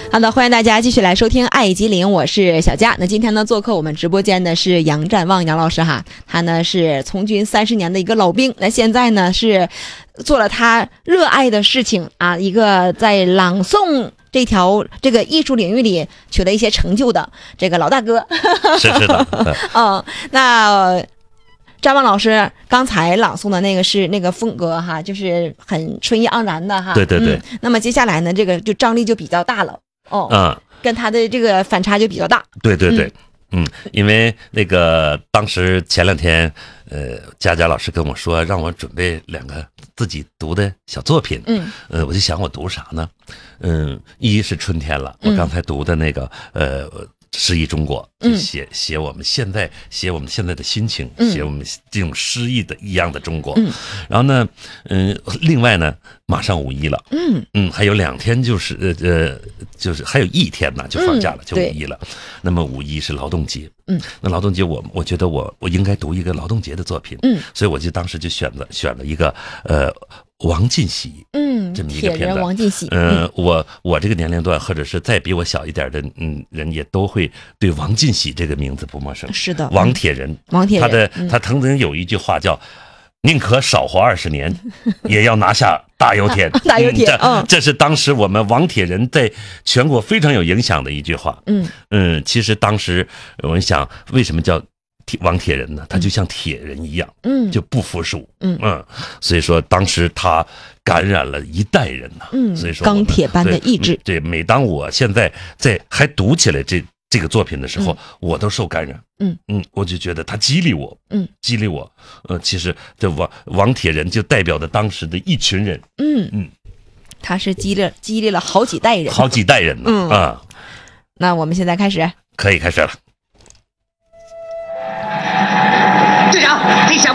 好的，欢迎大家继续来收听爱吉林，我是小佳。那今天呢，做客我们直播间的是杨占旺杨老师哈，他呢是从军30年的一个老兵，那现在呢是做了他热爱的事情啊，一个在朗诵这个艺术领域里取得一些成就的这个老大哥。 是的。 那占旺老师刚才朗诵的那个是那个风格哈，就是很春意盎然的哈。 对。 那么接下来呢，这个就张力就比较大了。跟他的这个反差就比较大。对。 因为那个当时前2天，佳佳老师跟我说让我准备2个自己读的小作品。我就想我读啥呢？一是春天了，我刚才读的那个诗意中国，就写我们现在的心情，写我们这种诗意的一样的中国。然后呢，另外呢，马上5一了，还有2天就是还有1天呢就放假了，就5一了。那么5一是劳动节，那劳动节我觉得我应该读一个劳动节的作品，所以我就当时就选了一个王进喜，这么一个片段。 王进喜， 我这个年龄段，或者是再比我小一点的人，也都会对王进喜这个名字不陌生。 是的， 王铁人，他曾经有一句话叫“宁可少活20年，也要拿下大油田”。 大油田， 这是当时我们王铁人在全国非常有影响的一句话。其实当时我想，为什么叫王铁人呢？他就像铁人一样，就不服输，所以说当时他感染了一代人呢，所以说钢铁般的意志。 对，每当我现在还读起来这个作品的时候，我都受感染，我就觉得他激励我，其实这王铁人就代表着当时的一群人， 他是激励了好几代人呢， 那我们现在可以开始了。 队长，黑小